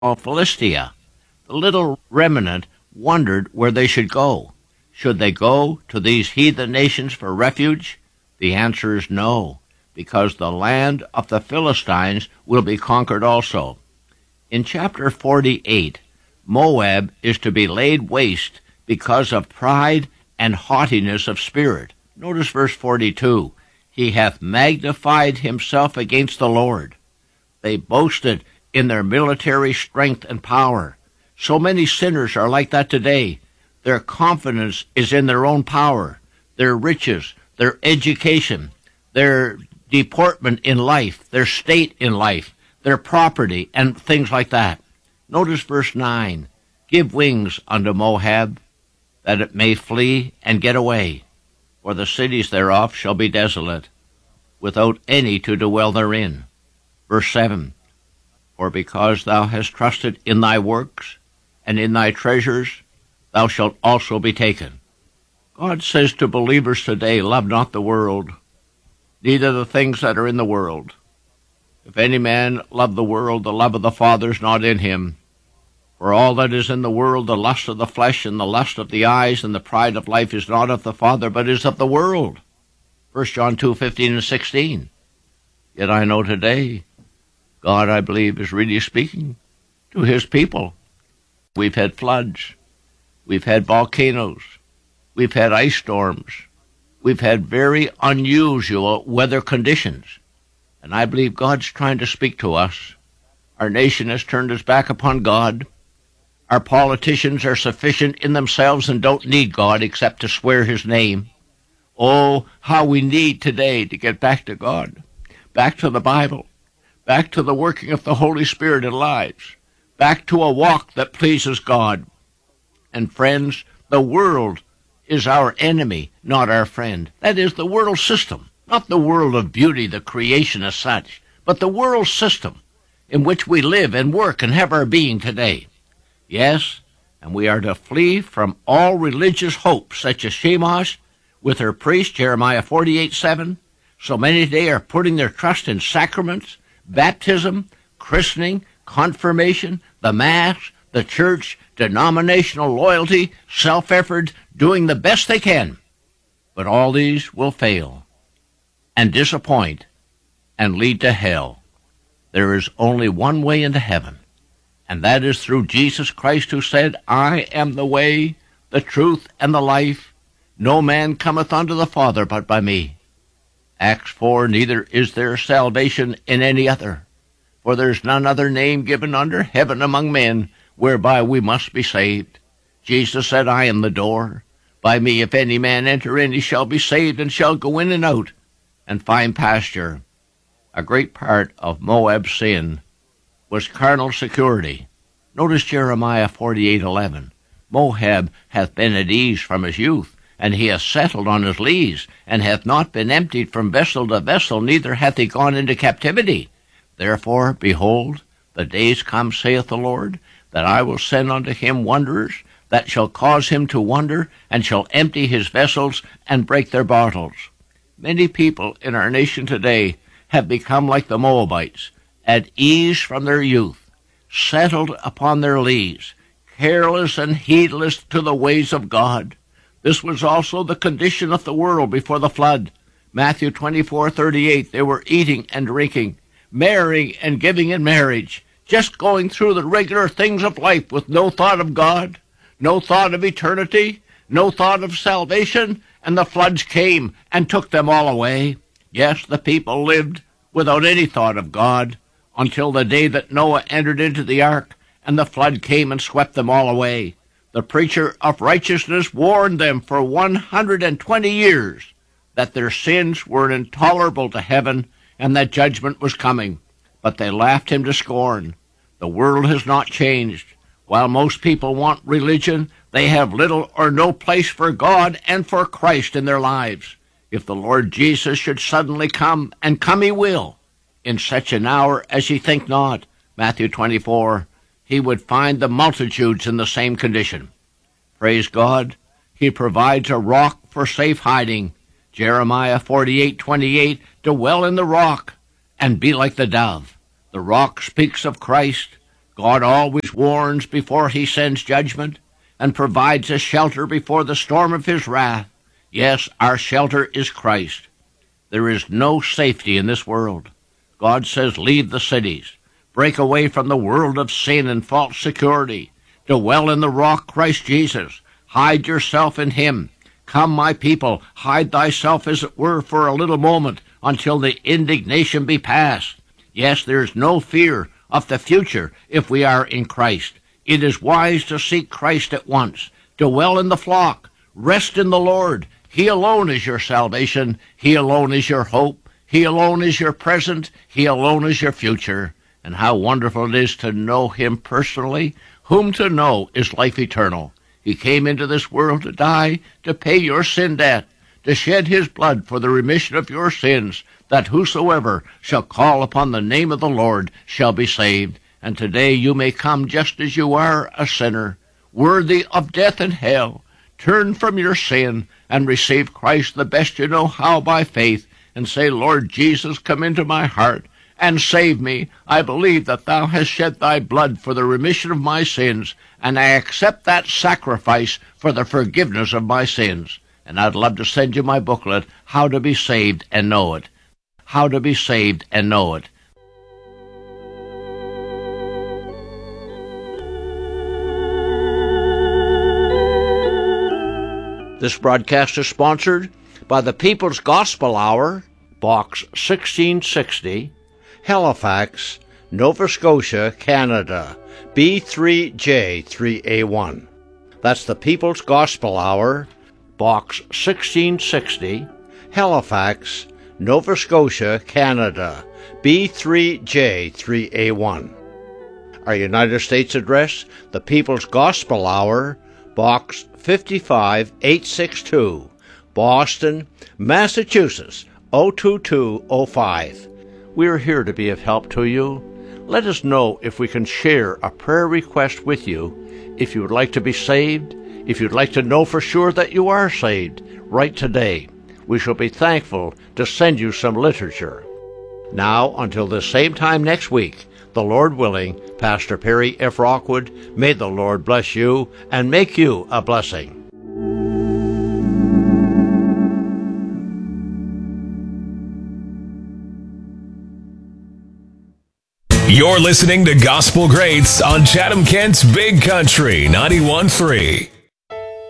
Philistia. The little remnant wondered where they should go. Should they go to these heathen nations for refuge? The answer is no, because the land of the Philistines will be conquered also. In chapter 48, Moab is to be laid waste because of pride and haughtiness of spirit. Notice verse 42. He hath magnified himself against the Lord. They boasted in their military strength and power. So many sinners are like that today. Their confidence is in their own power, their riches, their education, their deportment in life, their state in life, their property, and things like that. Notice verse 9. Give wings unto Moab, that it may flee and get away. For the cities thereof shall be desolate, without any to dwell therein. Verse 7. For because thou hast trusted in thy works, and in thy treasures, thou shalt also be taken. God says to believers today, love not the world, neither the things that are in the world. If any man love the world, the love of the Father is not in him. For all that is in the world, the lust of the flesh, and the lust of the eyes, and the pride of life is not of the Father, but is of the world. 1 John 2:15 and 16. Yet I know today, God, I believe, is really speaking to his people. We've had floods. We've had volcanoes. We've had ice storms. We've had very unusual weather conditions. And I believe God's trying to speak to us. Our nation has turned its back upon God. Our politicians are sufficient in themselves and don't need God except to swear his name. Oh, how we need today to get back to God, back to the Bible, back to the working of the Holy Spirit in lives, back to a walk that pleases God. And friends, the world is our enemy, not our friend. That is the world system, not the world of beauty, the creation as such, but the world system in which we live and work and have our being today. Yes, and we are to flee from all religious hopes, such as Shemash with her priest, Jeremiah 48:7. So many today are putting their trust in sacraments, baptism, christening, confirmation, the Mass, the church, denominational loyalty, self-effort, doing the best they can. But all these will fail and disappoint and lead to hell. There is only one way into heaven, and that is through Jesus Christ, who said, I am the way, the truth, and the life. No man cometh unto the Father but by me. Acts 4, neither is there salvation in any other, for there is none other name given under heaven among men, whereby we must be saved. Jesus said, I am the door. By me, if any man enter in, he shall be saved, and shall go in and out, and find pasture. A great part of Moab's sin was carnal security. Notice Jeremiah 48:11. Moab hath been at ease from his youth, and he hath settled on his lees, and hath not been emptied from vessel to vessel, neither hath he gone into captivity. Therefore, behold, the days come, saith the Lord, that I will send unto him wanderers, that shall cause him to wander, and shall empty his vessels, and break their bottles. Many people in our nation today have become like the Moabites, at ease from their youth, settled upon their lees, careless and heedless to the ways of God. This was also the condition of the world before the flood. Matthew 24:38, they were eating and drinking, marrying and giving in marriage, just going through the regular things of life with no thought of God, no thought of eternity, no thought of salvation, and the floods came and took them all away. Yes, the people lived without any thought of God until the day that Noah entered into the ark, and the flood came and swept them all away. The preacher of righteousness warned them for 120 years that their sins were intolerable to heaven and that judgment was coming. But they laughed him to scorn. The world has not changed. While most people want religion, they have little or no place for God and for Christ in their lives. If the Lord Jesus should suddenly come, and come he will, in such an hour as ye think not, Matthew 24, he would find the multitudes in the same condition. Praise God, he provides a rock for safe hiding. Jeremiah 48:28, dwell in the rock, and be like the dove. The rock speaks of Christ. God always warns before he sends judgment and provides a shelter before the storm of his wrath. Yes, our shelter is Christ. There is no safety in this world. God says, leave the cities. Break away from the world of sin and false security. Dwell in the rock, Christ Jesus. Hide yourself in him. Come, my people, hide thyself as it were for a little moment until the indignation be past. Yes, there is no fear of the future if we are in Christ. It is wise to seek Christ at once. Dwell in the flock. Rest in the Lord. He alone is your salvation. He alone is your hope. He alone is your present. He alone is your future. And how wonderful it is to know him personally. Whom to know is life eternal. He came into this world to die, to pay your sin debt, to shed his blood for the remission of your sins, that whosoever shall call upon the name of the Lord shall be saved. And today you may come just as you are, a sinner, worthy of death and hell. Turn from your sin and receive Christ the best you know how by faith, and say, Lord Jesus, come into my heart and save me. I believe that thou hast shed thy blood for the remission of my sins, and I accept that sacrifice for the forgiveness of my sins. And I'd love to send you my booklet, How to Be Saved and Know It. How to Be Saved and Know It. This broadcast is sponsored by the People's Gospel Hour, Box 1660, Halifax, Nova Scotia, Canada, B3J3A1. That's the People's Gospel Hour, Box 1660, Halifax, Nova Scotia, Canada, B3J3A1. Our United States address, the People's Gospel Hour, Box 55862, Boston, Massachusetts, 02205. We are here to be of help to you. Let us know if we can share a prayer request with you. If you would like to be saved, if you'd like to know for sure that you are saved, write today. We shall be thankful to send you some literature. Now, until the same time next week, the Lord willing, Pastor Perry F. Rockwood, may the Lord bless you and make you a blessing. You're listening to Gospel Greats on Chatham-Kent's Big Country 91.3.